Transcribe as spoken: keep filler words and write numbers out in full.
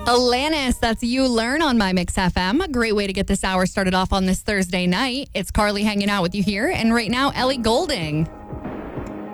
Alanis, that's You Learn on My Mix F M. A great way to get this hour started off on this Thursday night. It's Carly hanging out with you here. And right now, Ellie Goulding.